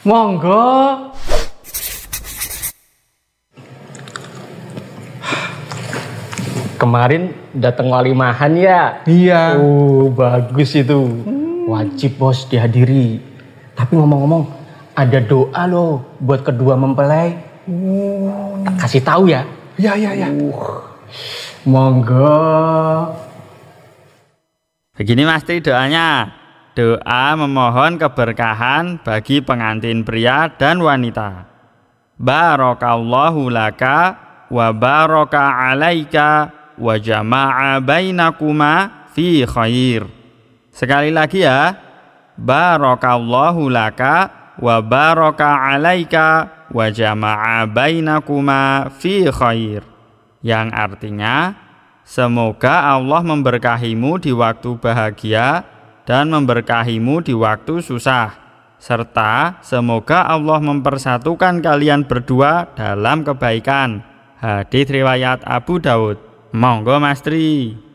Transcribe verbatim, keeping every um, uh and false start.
Monggo. Kemarin datang walimahan ya? Iya. Oh, bagus itu. Hmm. Wajib bos dihadiri. Tapi ngomong-ngomong, ada doa loh buat kedua mempelai. Oh. Kasih tahu ya? Iya, iya, iya. Uh. Monggo. Begini Mas Tri doanya. Doa memohon keberkahan bagi pengantin pria dan wanita. Barakallahu laka wa baraka alaika wa jama'a bainakuma fi khair. Sekali lagi ya. Barakallahu laka wa baraka alaika wa jama'a bainakuma fi khair. Yang artinya, semoga Allah memberkahimu di waktu bahagia dan memberkahimu di waktu susah, serta semoga Allah mempersatukan kalian berdua dalam kebaikan. Hadits riwayat Abu Daud. Monggo Mas Tri.